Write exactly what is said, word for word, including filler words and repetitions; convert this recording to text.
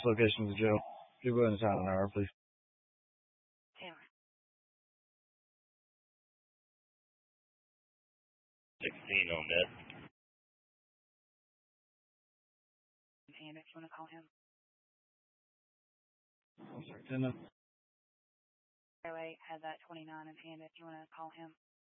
This location is jail. If you go ahead and sign an hour, please. Damn. sixteen on that. And if you want to call him. I'm sorry, ten. oh eight has that twenty-nine in hand if you want to call him.